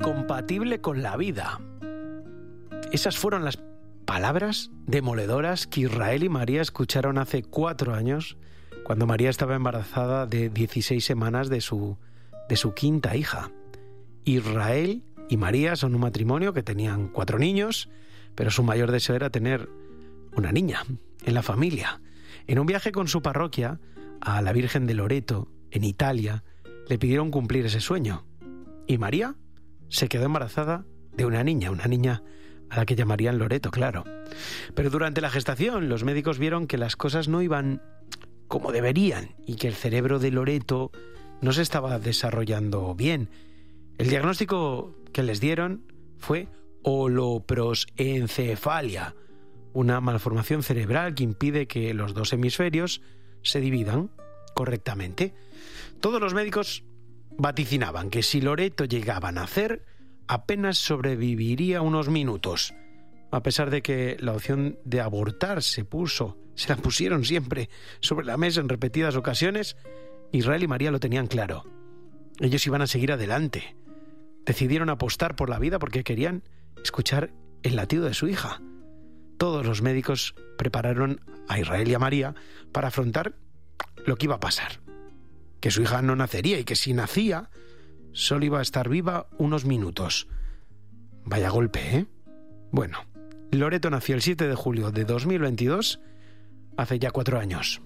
incompatible con la vida. Esas fueron las palabras demoledoras que Israel y María escucharon hace 4 años, cuando María estaba embarazada de 16 semanas de su quinta hija. Israel y María son un matrimonio que tenían 4 niños, pero su mayor deseo era tener una niña en la familia. En un viaje con su parroquia a la Virgen de Loreto, en Italia, le pidieron cumplir ese sueño. Y María se quedó embarazada de una niña a la que llamarían Loreto, claro. Pero durante la gestación los médicos vieron que las cosas no iban como deberían y que el cerebro de Loreto no se estaba desarrollando bien. El diagnóstico que les dieron fue holoprosencefalia, una malformación cerebral que impide que los 2 hemisferios se dividan correctamente. Todos los médicos vaticinaban que si Loreto llegaba a nacer, apenas sobreviviría unos minutos. A pesar de que la opción de abortar se la pusieron siempre sobre la mesa en repetidas ocasiones, Israel y María lo tenían claro. Ellos iban a seguir adelante. Decidieron apostar por la vida porque querían escuchar el latido de su hija. Todos los médicos prepararon a Israel y a María para afrontar lo que iba a pasar. Que su hija no nacería y que si nacía, solo iba a estar viva unos minutos. Vaya golpe, ¿eh? Bueno, Loreto nació el 7 de julio de 2022, hace ya 4 años.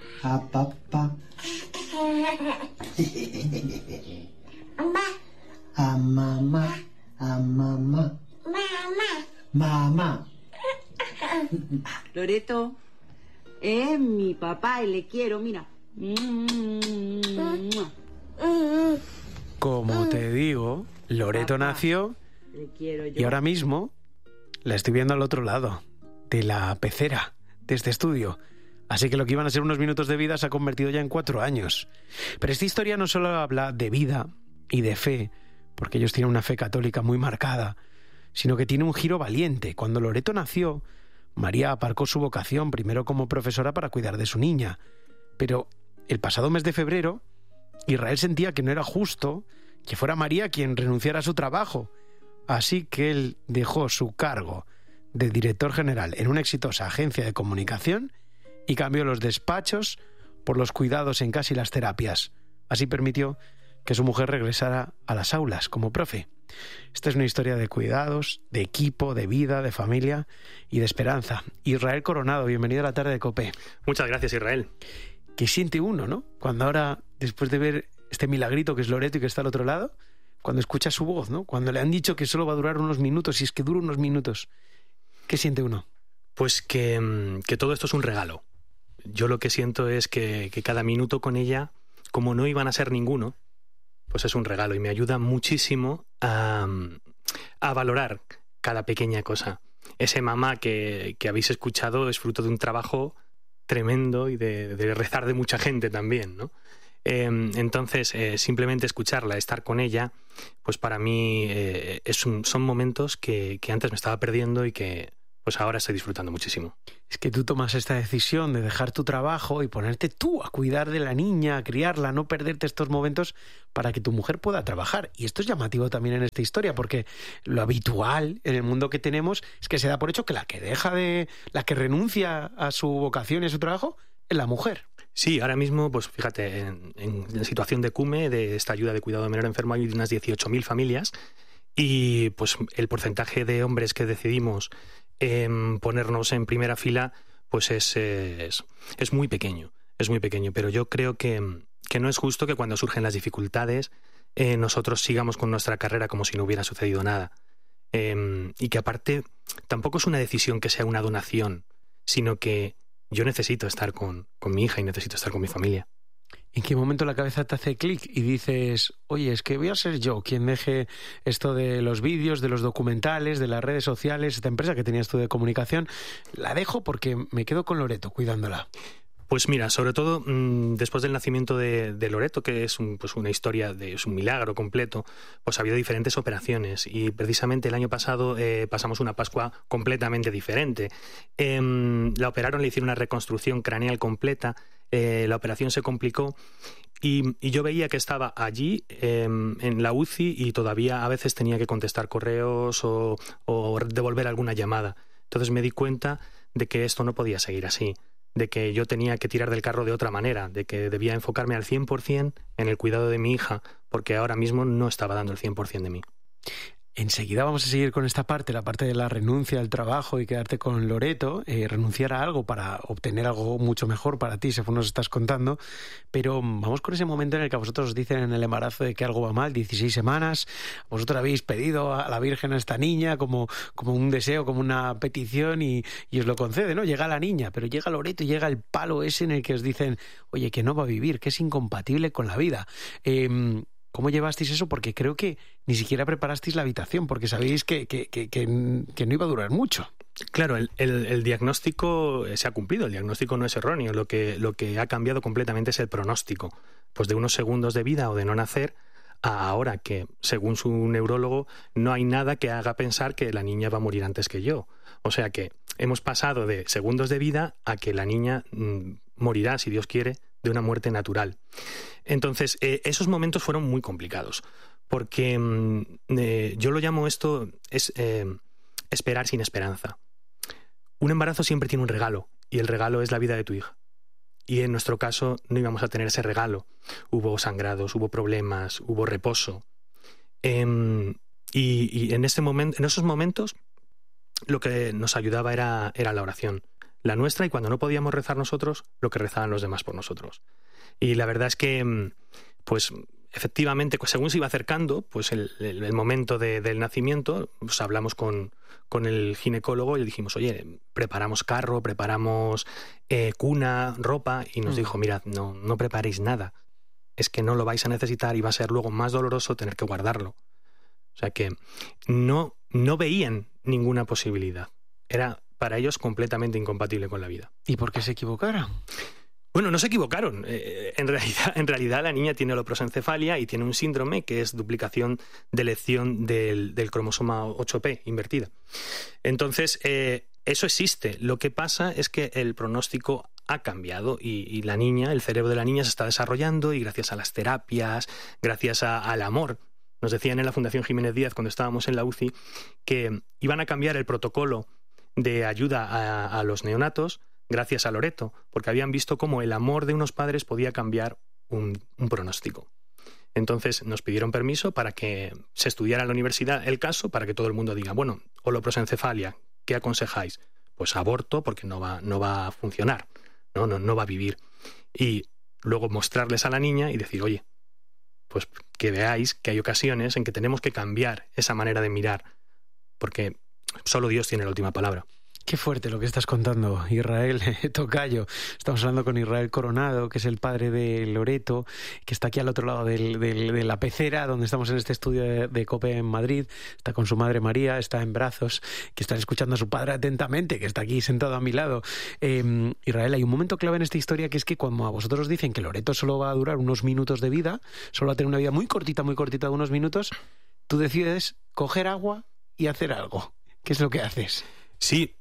Mamá. Loreto es mi papá y le quiero, mira. Como te digo, Loreto nació y ahora mismo la estoy viendo al otro lado de la pecera de este estudio. Así que lo que iban a ser unos minutos de vida se ha convertido ya en 4 años. Pero esta historia no solo habla de vida y de fe, porque ellos tienen una fe católica muy marcada, sino que tiene un giro valiente. Cuando Loreto nació, María aparcó su vocación primero como profesora para cuidar de su niña. Pero el pasado mes de febrero, Israel sentía que no era justo que fuera María quien renunciara a su trabajo. Así que él dejó su cargo de director general en una exitosa agencia de comunicación y cambió los despachos por los cuidados en casa y las terapias. Así permitió que su mujer regresara a las aulas como profe. Esta es una historia de cuidados, de equipo, de vida, de familia y de esperanza. Israel Coronado, bienvenido a la tarde de COPE. Muchas gracias, Israel. ¿Qué siente uno, no? Cuando ahora, después de ver este milagrito que es Loreto y que está al otro lado, cuando escucha su voz, ¿no? Cuando le han dicho que solo va a durar unos minutos, si es que dura unos minutos, ¿qué siente uno? Pues que todo esto es un regalo. Yo lo que siento es que cada minuto con ella, como no iban a ser ninguno, pues es un regalo y me ayuda muchísimo a valorar cada pequeña cosa. Ese mamá que habéis escuchado es fruto de un trabajo tremendo y de rezar de mucha gente también, ¿no? Entonces, simplemente escucharla, estar con ella, pues para mí son momentos que antes me estaba perdiendo y que pues ahora estoy disfrutando muchísimo. Es que tú tomas esta decisión de dejar tu trabajo y ponerte tú a cuidar de la niña, a criarla, no perderte estos momentos para que tu mujer pueda trabajar. Y esto es llamativo también en esta historia, porque lo habitual en el mundo que tenemos es que se da por hecho que la que renuncia a su vocación y a su trabajo es la mujer. Sí, ahora mismo, pues fíjate, en la situación de CUME, de esta ayuda de cuidado de menor enfermo, hay unas 18.000 familias y pues el porcentaje de hombres que decidimos ponernos en primera fila pues es muy pequeño, pero yo creo que no es justo que cuando surgen las dificultades nosotros sigamos con nuestra carrera como si no hubiera sucedido nada, y que aparte tampoco es una decisión que sea una donación, sino que yo necesito estar con mi hija y necesito estar con mi familia. ¿En qué momento la cabeza te hace clic y dices, oye, es que voy a ser yo quien deje esto de los vídeos, de los documentales, de las redes sociales, esta empresa que tenías tú de comunicación, la dejo porque me quedo con Loreto cuidándola? Pues mira, sobre todo después del nacimiento de Loreto, que es una historia, es un milagro completo, pues ha habido diferentes operaciones y precisamente el año pasado pasamos una Pascua completamente diferente. La operaron, le hicieron una reconstrucción craneal completa, la operación se complicó y yo veía que estaba allí en la UCI y todavía a veces tenía que contestar correos o devolver alguna llamada. Entonces me di cuenta de que esto no podía seguir así, de que yo tenía que tirar del carro de otra manera, de que debía enfocarme al 100% en el cuidado de mi hija, porque ahora mismo no estaba dando el 100% de mí. Enseguida vamos a seguir con esta parte, la parte de la renuncia al trabajo y quedarte con Loreto, renunciar a algo para obtener algo mucho mejor para ti, según nos estás contando. Pero vamos con ese momento en el que a vosotros os dicen en el embarazo de que algo va mal, 16 semanas, vosotros habéis pedido a la Virgen a esta niña como un deseo, como una petición y os lo concede, ¿no? Llega la niña, pero llega Loreto y llega el palo ese en el que os dicen, oye, que no va a vivir, que es incompatible con la vida. ¿Cómo llevasteis eso? Porque creo que ni siquiera preparasteis la habitación, porque sabéis que no iba a durar mucho. Claro, el diagnóstico se ha cumplido, el diagnóstico no es erróneo, lo que ha cambiado completamente es el pronóstico. Pues de unos segundos de vida o de no nacer a ahora que, según su neurólogo, no hay nada que haga pensar que la niña va a morir antes que yo. O sea que hemos pasado de segundos de vida a que la niña morirá, si Dios quiere, de una muerte natural. Entonces, esos momentos fueron muy complicados, porque yo lo llamo esto, esperar sin esperanza. Un embarazo siempre tiene un regalo, y el regalo es la vida de tu hija. Y en nuestro caso no íbamos a tener ese regalo. Hubo sangrados, hubo problemas, hubo reposo. Y en esos momentos lo que nos ayudaba era la oración. La nuestra, y cuando no podíamos rezar nosotros, lo que rezaban los demás por nosotros. Y la verdad es que, pues efectivamente, según se iba acercando pues el momento del nacimiento, pues hablamos con el ginecólogo y le dijimos, oye, preparamos carro, preparamos cuna, ropa, y nos dijo, mirad, no preparéis nada, es que no lo vais a necesitar y va a ser luego más doloroso tener que guardarlo. O sea que no veían ninguna posibilidad. Era para ellos completamente incompatible con la vida. ¿Y por qué se equivocaron? Bueno, no se equivocaron. En realidad la niña tiene holoprosencefalia y tiene un síndrome que es duplicación de lección del cromosoma 8p invertida. Entonces, eso existe. Lo que pasa es que el pronóstico ha cambiado y la niña, el cerebro de la niña se está desarrollando, y gracias a las terapias, gracias al amor. Nos decían en la Fundación Jiménez Díaz, cuando estábamos en la UCI, que iban a cambiar el protocolo de ayuda a los neonatos gracias a Loreto, porque habían visto cómo el amor de unos padres podía cambiar un pronóstico. Entonces nos pidieron permiso para que se estudiara en la universidad el caso, para que todo el mundo diga, bueno, holoprosencefalia, ¿qué aconsejáis? Pues aborto, porque no va a funcionar, no va a vivir. Y luego mostrarles a la niña y decir, oye, pues que veáis que hay ocasiones en que tenemos que cambiar esa manera de mirar, porque solo Dios tiene la última palabra. Qué fuerte lo que estás contando, Israel Tocayo. Estamos hablando con Israel Coronado, que es el padre de Loreto, que está aquí al otro lado de la pecera, donde estamos en este estudio de COPE en Madrid. Está con su madre María, está en brazos, que está escuchando a su padre atentamente, que está aquí sentado a mi lado. Israel, hay un momento clave en esta historia, que es que cuando a vosotros os dicen que Loreto solo va a durar unos minutos de vida, solo va a tener una vida muy cortita de unos minutos, tú decides coger agua y hacer algo. ¿Qué es lo que haces? Sí,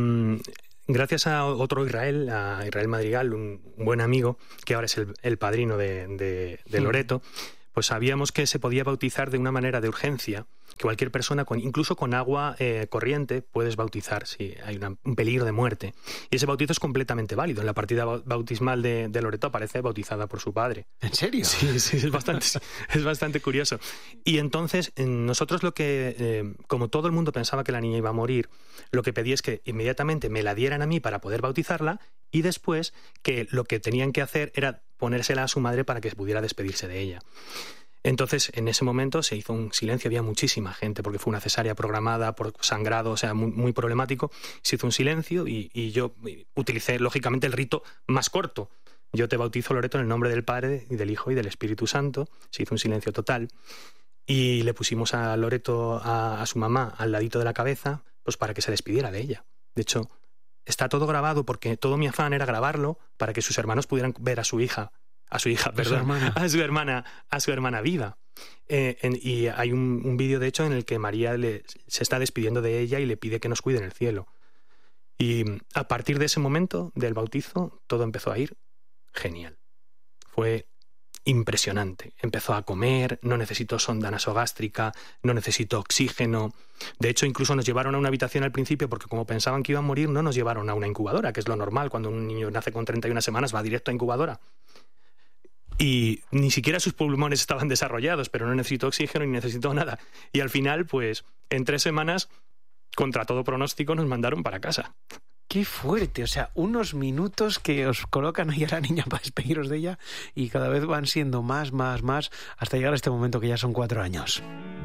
gracias a otro Israel, a Israel Madrigal, un buen amigo, que ahora es el padrino de Loreto, pues sabíamos que se podía bautizar de una manera de urgencia, que cualquier persona, incluso con agua corriente, puedes bautizar si hay un peligro de muerte. Y ese bautizo es completamente válido. En la partida bautismal de Loreto aparece bautizada por su padre. ¿En serio? Sí, es bastante curioso. Y entonces nosotros como todo el mundo pensaba que la niña iba a morir, lo que pedí es que inmediatamente me la dieran a mí para poder bautizarla, y después que lo que tenían que hacer era ponérsela a su madre para que pudiera despedirse de ella. Entonces, en ese momento se hizo un silencio, había muchísima gente, porque fue una cesárea programada por sangrado, o sea, muy, muy problemático. Se hizo un silencio y yo utilicé, lógicamente, el rito más corto. Yo te bautizo, Loreto, en el nombre del Padre, y del Hijo, y del Espíritu Santo. Se hizo un silencio total. Y le pusimos a Loreto, a su mamá, al ladito de la cabeza, pues para que se despidiera de ella. De hecho, está todo grabado, porque todo mi afán era grabarlo para que sus hermanos pudieran ver a su hermana viva. Y hay un vídeo, de hecho, en el que María se está despidiendo de ella y le pide que nos cuide en el cielo. Y a partir de ese momento del bautizo, todo empezó a ir genial. Fue impresionante. Empezó a comer, no necesitó sonda nasogástrica, no necesitó oxígeno. De hecho, incluso nos llevaron a una habitación al principio porque como pensaban que iba a morir, no nos llevaron a una incubadora, que es lo normal. Cuando un niño nace con 31 semanas va directo a incubadora. Y ni siquiera sus pulmones estaban desarrollados, pero no necesitó oxígeno ni necesitó nada. Y al final, pues, en 3 semanas, contra todo pronóstico, nos mandaron para casa. ¡Qué fuerte! O sea, unos minutos que os colocan ahí a la niña para despediros de ella y cada vez van siendo más, hasta llegar a este momento que ya son 4 años.